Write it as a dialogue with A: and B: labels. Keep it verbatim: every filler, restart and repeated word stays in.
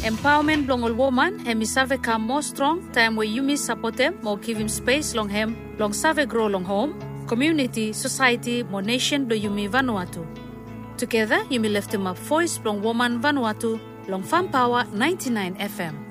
A: Empowerment long all woman and mi save come more strong time where you mi support them more give him space long him long save grow long home community society more nation do you mi Vanuatu. Together you mi lift him up voice long woman Vanuatu long Farm Power ninety-nine F M.